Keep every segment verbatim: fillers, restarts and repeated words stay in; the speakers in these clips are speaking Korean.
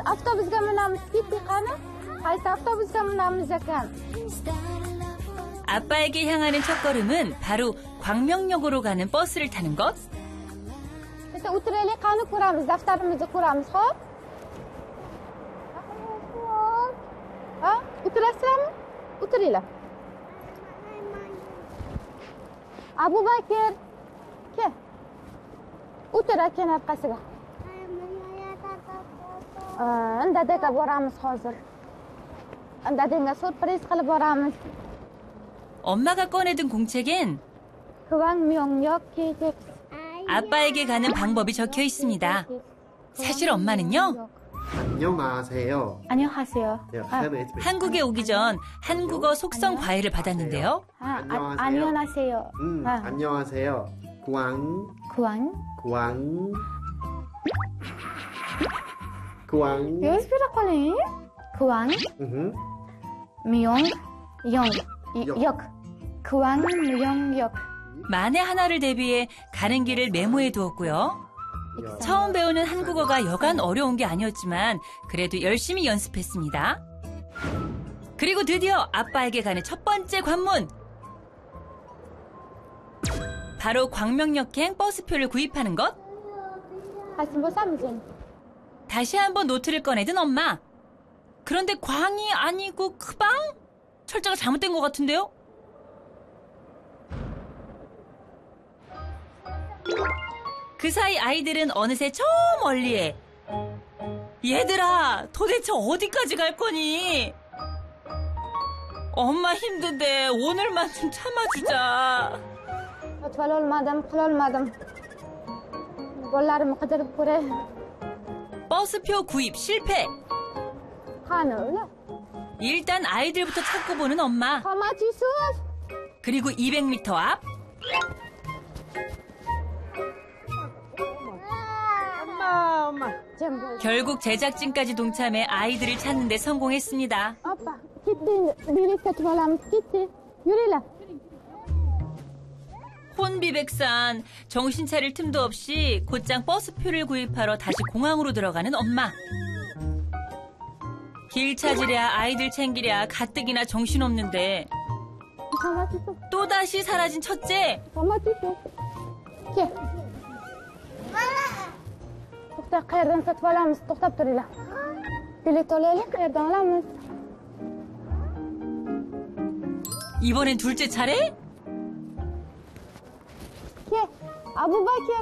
avtobusga minamiz, ketdik qani. Qaysi avtobusga minamiz ekan? 아빠에게 향하는 첫걸음은 바로 광명역으로 가는 버스를 타는 것. Bitta o'tiraylik, qani ko'ramiz, daftarimizni ko'ramiz, xo'p? Ha? O'tirasizlarmi? O'tiringlar. Abu Bakr, kel. O'tir aka orqasiga. Dadaga boramiz hozir. Dadangga surpriz qilib boramiz. 엄마가 꺼내든 공책엔 광명역 케이티엑스. 아빠에게 가는 방법이 적혀 있습니다. 사실 엄마는요. 안녕하세요. 안녕하세요. 네, 아, 한국에 오기 전 한국어 속성 과외를 받았는데요. 아, 안녕하세요. 아, 안녕하세요. 음, 아. 안녕하세요. 구왕, 구왕. 구왕, 구왕. 연습해라 콜리. 구왕. 음흠. 미용. 영. 이- 역. 역. 구왕 미용역. 만에 하나를 대비해 가는 길을 메모해 두었고요. 처음 배우는 한국어가 여간 어려운 게 아니었지만 그래도 열심히 연습했습니다. 그리고 드디어 아빠에게 가는 첫 번째 관문. 바로 광명역행 버스표를 구입하는 것. 하신 뭐 삼진. 다시 한번 노트를 꺼내든 엄마. 그런데 광이 아니고 크방? 철자가 잘못된 것 같은데요? 그 사이 아이들은 어느새 저 멀리에. 얘들아, 도대체 어디까지 갈 거니? 엄마 힘든데 오늘만 좀 참아주자. qilolmadim, qilolmadim. Bolalarimni qidirib ko'ray. 버스표 구입 실패. Qani ular? 일단 아이들부터 찾고 보는 엄마. Qomat Yusuf. 그리고 이백 미터 앞. 엄마, 엄마. Jam bo'l. 결국 제작진까지 동참해 아이들을 찾는 데 성공했습니다. Oppa, ketdi. Biletga ketib olamiz. Ketdi. Yuringlar. 혼비백산, 정신 차릴 틈도 없이 곧장 버스표를 구입하러 다시 공항으로 들어가는 엄마. 길 찾으랴 아이들 챙기랴 가뜩이나 정신없는데 Qomat Yusuf. 또다시 사라진 첫째. Qomat Yusuf. Kel. To'xta, qayerdan sotib olamiz? To'xtab turinglar. Bilet olaylik, qayerdan olamiz? 이번엔 둘째 차례? Kel. Abu Bakr.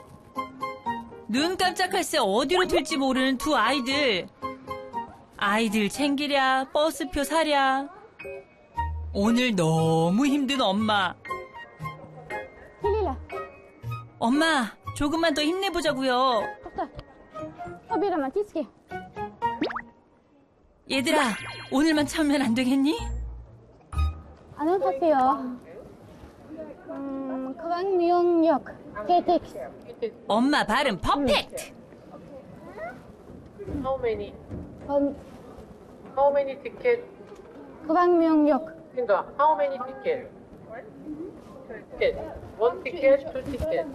눈 깜짝할 새 어디로 튈지 모르는 두 아이들. 아이들 챙기랴 버스표 사랴. 오늘 너무 힘든 엄마. Kelinglar. 엄마 조금만 더 힘내보자고요. To'xta. Olib beraman, tezki. 얘들아 오늘만 참으면 안 되겠니? 안녕하세요. 음, 광명역 케이티엑스. 엄마 발음 퍼펙트. How many? 음, How many ticket? 광명역. 그러니까 how many ticket? ticket. One ticket, two ticket.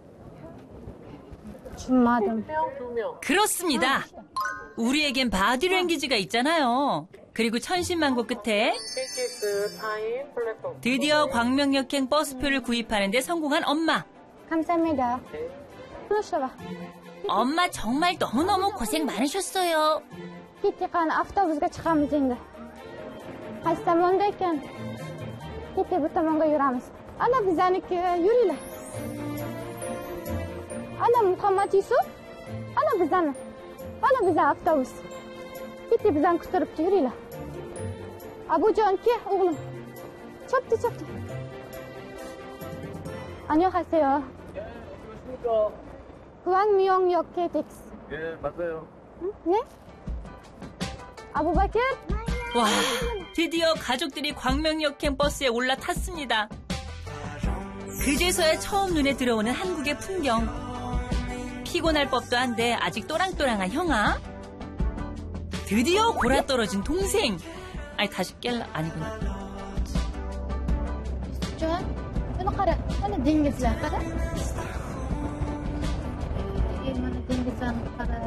주마등. 한 명, 두 명. 그렇습니다. 우리에겐 바디랭귀지가 있잖아요. 그리고 천신만고 끝에 케이티엑스 타임 플랫폼. 드디어 광명역행 버스표를 구입하는 데 성공한 엄마. 감사합니다. 플러셔봐. 엄마 정말 너무너무 고생 많으셨어요. Kettiqani avtobusga chiqamiz endi. Qaysi tomonda ekan? Ketti bu tomonga yuramiz. Ana bizaniki, yuringlar. Ana Muhammad Yusuf. Ana bizani. Ana bizani avtobus. Ketti bizani kutiribdi, yuringlar. Abujon, kel o'g'lim. Chopdi, chopdi. 안녕하세요. 안녕하십니까. 광명역 케이티엑스. 예, 맞아요. 응? 네? 아부 바클? 와, 드디어 가족들이 광명역행 버스에 올라탔습니다. 그제서야 처음 눈에 들어오는 한국의 풍경. 피곤할 법도 한데 아직 또랑또랑한 형아. 드디어 골아떨어진 동생. 아니 다시 깰라 아니구나. Jo'an, buni qara. Mana dengizlar, qara. Mana dengizlarni qara.